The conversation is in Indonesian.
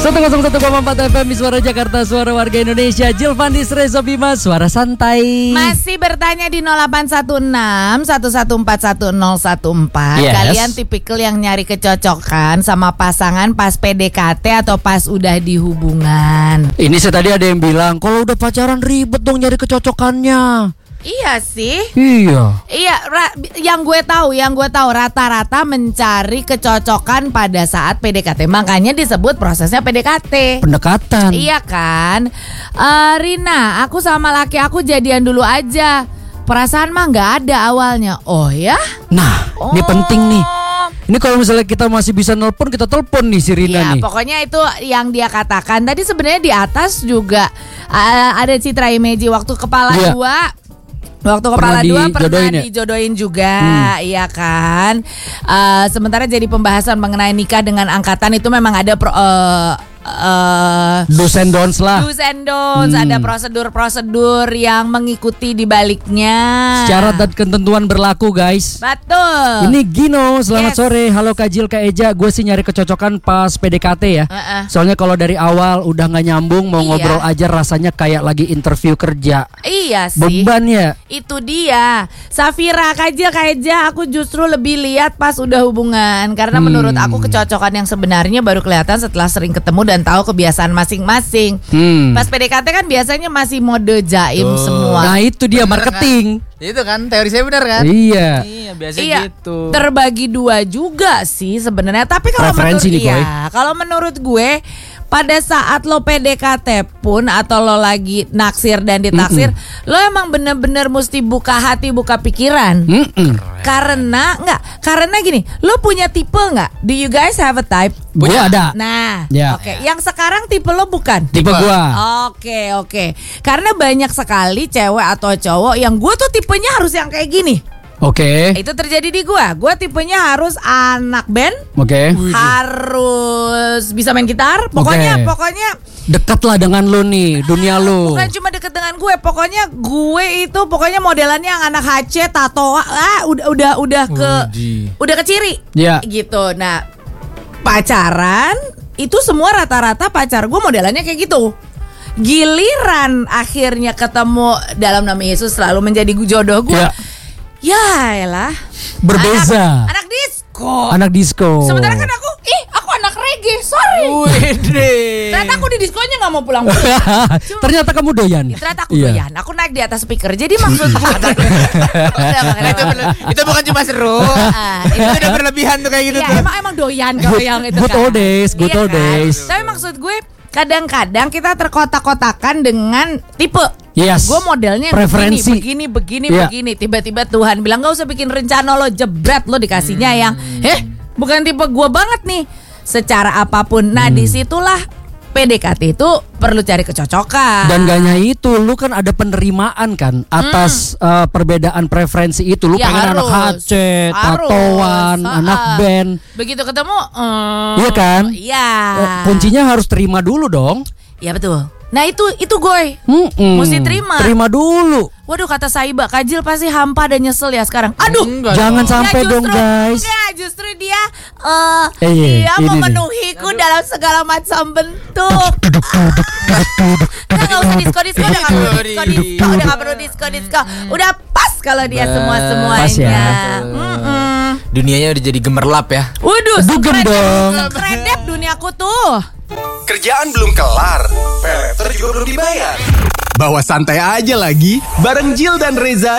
101,4 FM Suara Jakarta, suara warga Indonesia. Jilvandis Reza Bima, suara santai. Masih bertanya di 0816 1141014. Yes. Kalian tipikal yang nyari kecocokan sama pasangan pas PDKT atau pas udah di hubungan? Ini saya tadi ada yang bilang kalau udah pacaran ribet dong nyari kecocokannya. Iya sih. Iya. Iya, yang gue tahu rata-rata mencari kecocokan pada saat PDKT. Makanya disebut prosesnya PDKT. Pendekatan. Iya kan? Rina, aku sama laki aku jadian dulu aja. Perasaan mah nggak ada awalnya. Oh ya? Nah, ini penting nih. Ini kalau misalnya kita masih bisa nelpon, kita telepon nih si Rina nih. Pokoknya itu yang dia katakan. Tadi sebenarnya di atas juga ada Citra Imeji waktu kepala dua. Waktu kepala dua pernah dijodohin juga, iya kan. Sementara jadi pembahasan mengenai nikah dengan angkatan itu memang ada do's and don'ts lah. Do's and don'ts, ada prosedur-prosedur yang mengikuti di baliknya. Syarat dan ketentuan berlaku, guys. Betul. Ini Gino, selamat sore. Halo Kak Jil, Kak Eja. Gue sih nyari kecocokan pas PDKT ya. Soalnya kalau dari awal udah gak nyambung, mau ngobrol aja rasanya kayak lagi interview kerja. Iya sih. Beban ya. Itu dia. Safira, Kak Jil, Kak Eja, aku justru lebih lihat pas udah hubungan. Karena menurut aku kecocokan yang sebenarnya baru kelihatan setelah sering ketemu dan tahu kebiasaan masing-masing. Pas PDKT kan biasanya masih mode jaim semua. Nah itu dia marketing. Itu kan teori saya benar kan? Iya. Iya biasa gitu. Terbagi dua juga sih sebenarnya. Tapi kalau menurut gue pada saat lo PDKT pun atau lo lagi naksir dan ditaksir, lo emang bener-bener mesti buka hati, buka pikiran. Karena gini, lo punya tipe nggak? Do you guys have a type? Gue ada. Nah, Ya. oke. Yang sekarang tipe lo bukan? Tipe gua. Oke. Karena banyak sekali cewek atau cowok yang gue tuh tipenya harus yang kayak gini. Oke. Itu terjadi di gue. Gue tipenya harus anak band. Oke. Harus bisa main gitar. Pokoknya dekat lah dengan lo nih, dunia lo. bukan cuma deket dengan gue. Pokoknya gue itu modelannya yang anak HC, tato, udah ke ciri. Ya. Gitu. Nah, pacaran itu semua rata-rata pacar gue modelannya kayak gitu. Giliran akhirnya ketemu dalam nama Yesus selalu menjadi jodoh gue. Ya elah, berbeza. Anak disco. Anak disco. Sementara kan aku anak reggae. Sorry. Ternyata aku di diskonya nggak mau pulang. Ternyata kamu doyan. Ternyata aku doyan. Aku naik di atas speaker. Jadi maksud itu bukan cuma seru. Itu udah berlebihan tuh kayak gitu tuh. Emang doyan kalau yang itu. Good old days. Tapi maksud gue kadang-kadang kita terkotak-kotakan dengan tipe. Yes. Gue modelnya preferensi begini. Tiba-tiba Tuhan bilang gak usah bikin rencana lo, jebret lo dikasihnya yang bukan tipe gue banget nih. Secara apapun. Nah disitulah PDKT itu perlu cari kecocokan. Dan gak hanya itu, lu kan ada penerimaan kan atas perbedaan preferensi itu. Lu pengen anak HC, tatoan, anak band. Begitu ketemu iya kan? Iya. Kuncinya harus terima dulu dong. Iya betul. Nah itu gue mesti terima dulu. Waduh, kata Saiba, Kajil pasti hampa dan nyesel ya sekarang. Aduh, jangan sampai dong guys. Justru dia memenuhiku dalam segala macam bentuk. Nggak usah disko-disko, udah gak perlu disko-disko. Udah pas kalau dia semua-semuanya. Pas ya. Dunianya udah jadi gemerlap ya. Waduh, dugem dong. Kredep duniaku tuh. Kerjaan belum kelar, peleter juga belum dibayar. Bawa santai aja lagi, bareng Jil dan Reza